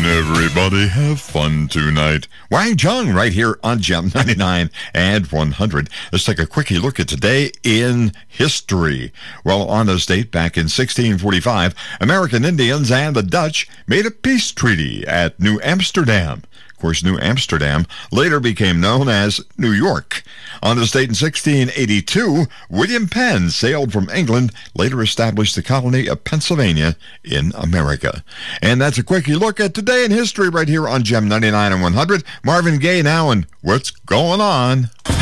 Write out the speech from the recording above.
Everybody have fun tonight. Wang Chung right here on Gem 99 and 100. Let's take a quickie look at today in history. Well, on this date back in 1645, American Indians and the Dutch made a peace treaty at New Amsterdam. Of course, New Amsterdam later became known as New York. On this date in 1682, William Penn sailed from England, later established the colony of Pennsylvania in America. And that's a quickie look at today in history right here on Gem 99 and 100. Marvin Gaye now, and what's going on?